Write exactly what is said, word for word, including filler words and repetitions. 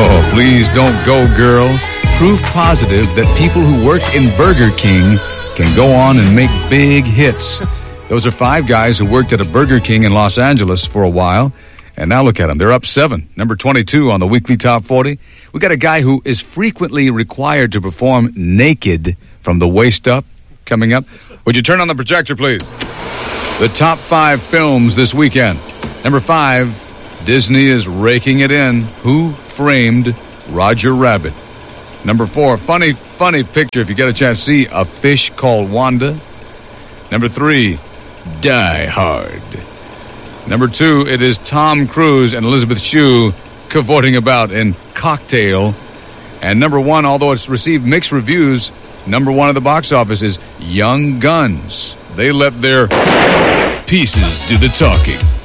Oh, please don't go, girl. Proof positive that people who work in Burger King can go on and make big hits. Those are five guys who worked at a Burger King in Los Angeles for a while. And now look at them. They're up seven. Number twenty-two on the weekly top forty. We got a guy who is frequently required to perform naked from the waist up coming up. Would you turn on the projector, please? The top five films this weekend. Number five, Disney is raking it in. Who Framed Roger Rabbit? Number four, funny, funny picture if you get a chance to see, A Fish Called Wanda. Number three, Die Hard. Number two, it is Tom Cruise and Elizabeth Shue cavorting about in Cocktail. And number one, although it's received mixed reviews, number one at the box office is Young Guns. They let their pieces do the talking.